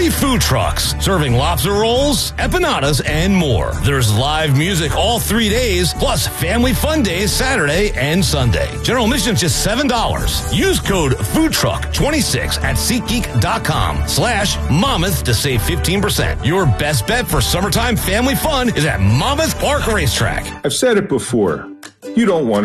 40 food trucks serving lobster rolls, empanadas, and more. There's live music all 3 days, plus family fun days Saturday and Sunday. General admission is just $7. Use code FOODTRUCK26 at SeatGeek.com/Monmouth to save 15%. Your best bet for summertime family fun is at Monmouth Park Racetrack. I've said it before. You don't want